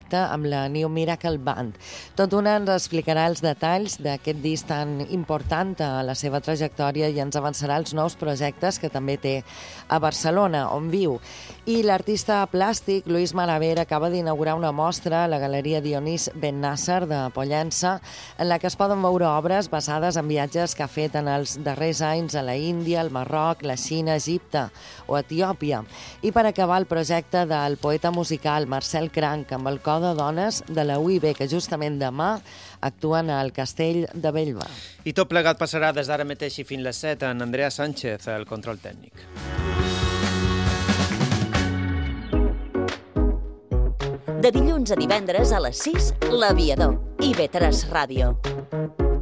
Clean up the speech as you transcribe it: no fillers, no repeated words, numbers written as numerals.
directe amb la New Miracle Band. Tot una ens explicarà els detalls d'aquest disc tan important a la seva trajectòria i ens avançarà els nous projectes que també té a Barcelona, on viu. I l'artista plàstic Luis Malaver acaba d'inaugurar una mostra a la Galeria Dionís Ben Nasser de Pollença, en la que es poden veure obres basades en viatges que ha fet en els darrers anys a la Índia, el Marroc, la Xina, Egipte o Etiòpia. I per acabar, el projecte del poeta musical Marcel Cranc amb el cor de dones de la UIB, que justament demà actuen al Castell de Bellver. I tot plegat passarà des d'ara mateix i fins les 7 en Andrea Sánchez, el control tècnic. De dilluns a divendres a les 6, L'Aviador, IB3 Ràdio.